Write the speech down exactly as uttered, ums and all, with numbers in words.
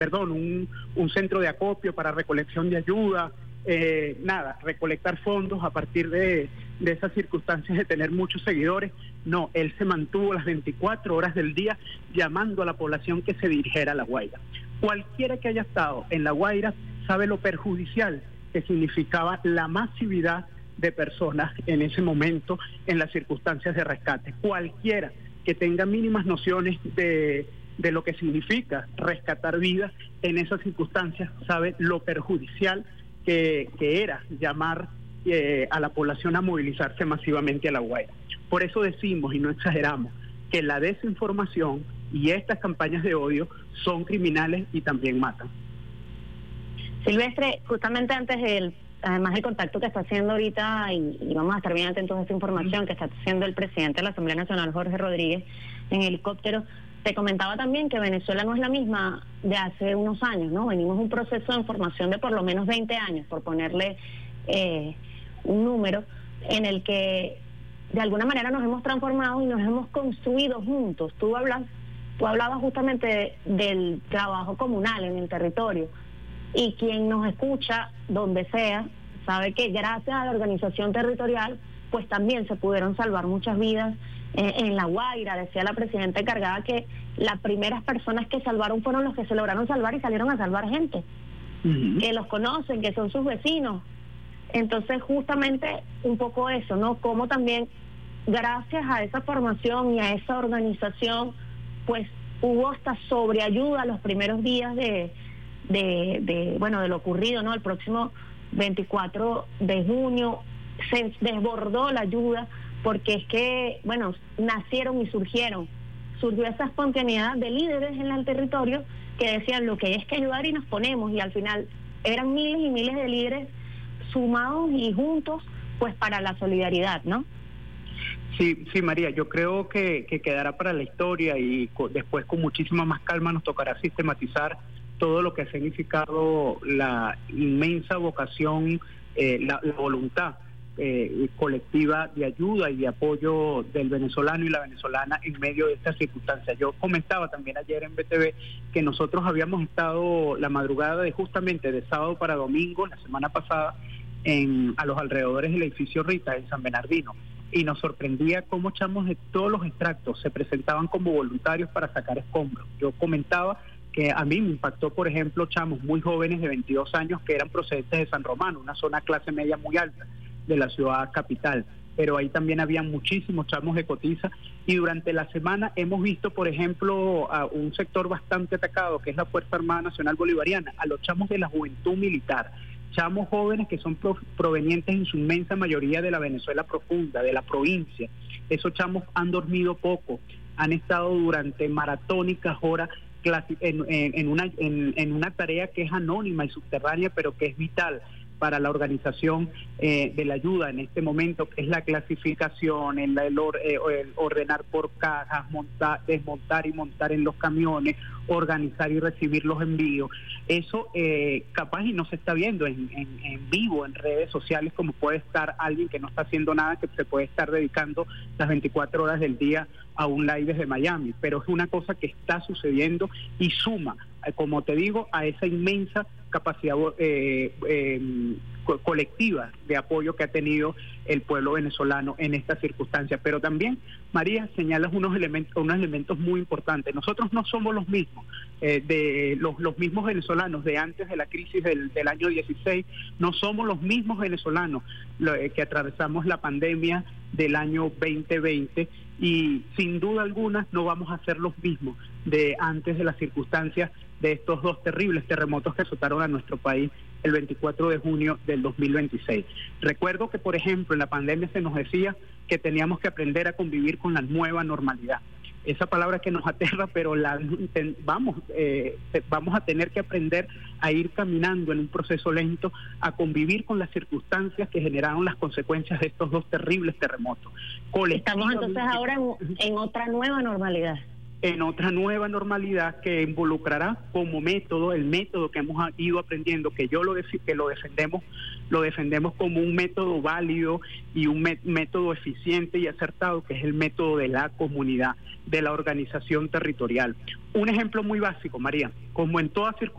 perdón, un, un centro de acopio para recolección de ayuda, eh, nada, recolectar fondos a partir de, de esas circunstancias de tener muchos seguidores. No, él se mantuvo las veinticuatro horas del día llamando a la población que se dirigiera a La Guaira. Cualquiera que haya estado en La Guaira sabe lo perjudicial que significaba la masividad de personas en ese momento en las circunstancias de rescate. Cualquiera que tenga mínimas nociones de, de lo que significa rescatar vidas en esas circunstancias sabe lo perjudicial que, que era llamar eh, a la población a movilizarse masivamente a La Guaira. Por eso decimos y no exageramos que la desinformación y estas campañas de odio son criminales y también matan. Silvestre, justamente antes del, además del contacto que está haciendo ahorita, y, y vamos a estar bien atentos a esta información que está haciendo el presidente de la Asamblea Nacional, Jorge Rodríguez, en helicóptero, te comentaba también que Venezuela no es la misma de hace unos años, ¿no? Venimos un proceso de formación de por lo menos veinte años, por ponerle eh, un número, en el que de alguna manera nos hemos transformado y nos hemos construido juntos. Tú hablas, tú hablabas justamente de, del trabajo comunal en el territorio, y quien nos escucha donde sea sabe que gracias a la organización territorial pues también se pudieron salvar muchas vidas eh, en La Guaira. Decía la presidenta encargada que las primeras personas que salvaron fueron los que se lograron salvar y salieron a salvar gente, uh-huh. que los conocen, que son sus vecinos. Entonces justamente un poco eso, ¿no? Como también gracias a esa formación y a esa organización pues hubo hasta sobreayuda los primeros días de De, de bueno de lo ocurrido, ¿no? El próximo veinticuatro de junio se desbordó la ayuda, porque es que, bueno, nacieron y surgieron, surgió esa espontaneidad de líderes en el territorio que decían lo que hay es que ayudar y nos ponemos, y al final eran miles y miles de líderes sumados y juntos, pues para la solidaridad, ¿no? Sí, sí, María, yo creo que, que quedará para la historia y co- después con muchísima más calma nos tocará sistematizar todo lo que ha significado la inmensa vocación, eh, la, la voluntad eh, colectiva de ayuda y de apoyo del venezolano y la venezolana en medio de estas circunstancias. Yo comentaba también ayer en B T V que nosotros habíamos estado la madrugada de justamente de sábado para domingo, la semana pasada, en a los alrededores del edificio Rita, en San Bernardino, y nos sorprendía cómo chamos de todos los extractos se presentaban como voluntarios para sacar escombros. Yo comentaba que a mí me impactó, por ejemplo, chamos muy jóvenes de veintidós años que eran procedentes de San Romano, una zona clase media muy alta de la ciudad capital, pero ahí también había muchísimos chamos de cotiza, y durante la semana hemos visto, por ejemplo, a un sector bastante atacado, que es la Fuerza Armada Nacional Bolivariana, a los chamos de la juventud militar, chamos jóvenes que son pro, provenientes en su inmensa mayoría de la Venezuela profunda, de la provincia. Esos chamos han dormido poco, han estado durante maratónicas horas En, en, en, una, en, en una tarea que es anónima y subterránea, pero que es vital para la organización eh, de la ayuda en este momento, que es la clasificación, el, el, or, eh, el ordenar por cajas, montar, desmontar y montar en los camiones, organizar y recibir los envíos. Eso eh, capaz y no se está viendo en, en, en vivo, en redes sociales, como puede estar alguien que no está haciendo nada, que se puede estar dedicando las veinticuatro horas del día a un live desde Miami, pero es una cosa que está sucediendo y suma, eh, como te digo, a esa inmensa capacidad eh, eh, co- colectiva de apoyo que ha tenido el pueblo venezolano en estas circunstancias. Pero también, María, señalas unos elementos, unos elementos muy importantes. Nosotros no somos los mismos, eh, de los, los mismos venezolanos de antes de la crisis del, del año dieciséis, no somos los mismos venezolanos lo, eh, que atravesamos la pandemia del año veinte veinte, y sin duda alguna no vamos a ser los mismos de antes de las circunstancias de estos dos terribles terremotos que azotaron a nuestro país el veinticuatro de junio del dos mil veintiséis. Recuerdo que, por ejemplo, en la pandemia se nos decía que teníamos que aprender a convivir con la nueva normalidad. Esa palabra que nos aterra, pero la vamos eh, vamos a tener que aprender a ir caminando en un proceso lento, a convivir con las circunstancias que generaron las consecuencias de estos dos terribles terremotos. Estamos entonces ahora en, en otra nueva normalidad. En otra nueva normalidad que involucrará como método, el método que hemos ido aprendiendo, que yo lo que lo defendemos, lo defendemos como un método válido y un método eficiente y acertado, que es el método de la comunidad, de la organización territorial. Un ejemplo muy básico, María, como en toda circunstancia